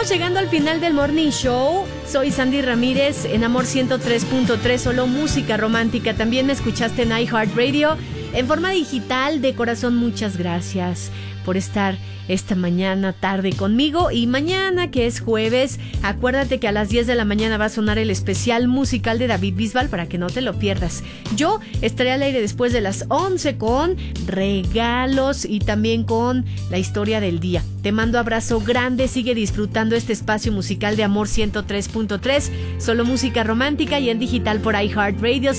Estamos llegando al final del Morning Show. Soy Sandy Ramírez en Amor 103.3, solo música romántica. También me escuchaste en iHeartRadio en forma digital. De corazón, muchas gracias por estar esta mañana, tarde conmigo. Y mañana, que es jueves, acuérdate que a las 10 de la mañana va a sonar el especial musical de David Bisbal para que no te lo pierdas. Yo estaré al aire después de las 11 con regalos y también con la historia del día. Te mando abrazo grande, sigue disfrutando este espacio musical de Amor 103.3, solo música romántica y en digital por iHeartRadio.